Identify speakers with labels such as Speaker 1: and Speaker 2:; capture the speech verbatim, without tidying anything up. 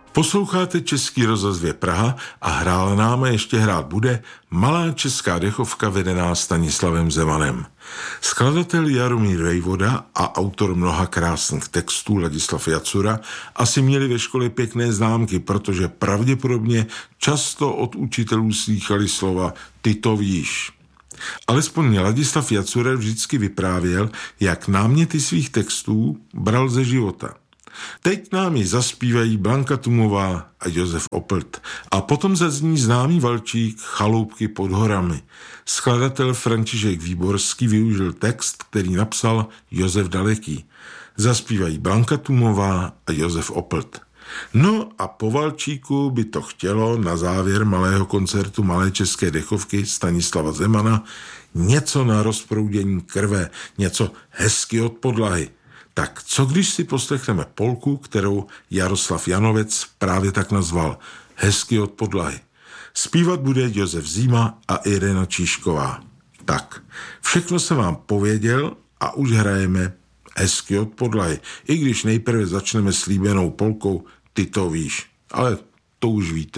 Speaker 1: Posloucháte Český rozhlas dvě Praha a hrála nám a ještě hrát bude malá česká dechovka vedená Stanislavem Zemanem. Skladatel Jaromír Vejvoda a autor mnoha krásných textů Ladislav Jacura asi měli ve škole pěkné známky, protože pravděpodobně často od učitelů slýchali slova ty to víš. Alespoň Ladislav Jacura vždycky vyprávěl, jak náměty svých textů bral ze života. Teď nám ji zaspívají Blanka Tumová a Josef Oppelt a potom zazní známý valčík Chaloupky pod horami. Skladatel František Výborský využil text, který napsal Josef Daleký. Zaspívají Blanka Tumová a Josef Oppelt. No a po valčíku by to chtělo na závěr malého koncertu malé české dechovky Stanislava Zemana něco na rozproudění krve, něco hezky od podlahy. Tak co když si poslechneme polku, kterou Jaroslav Janovec právě tak nazval Hezky od podlahy. Zpívat bude Josef Zima a Irena Číšková. Tak, všechno jsem vám pověděl a už hrajeme Hezky od podlahy, i když nejprve začneme slíbenou polkou Ty to víš, ale to už víte.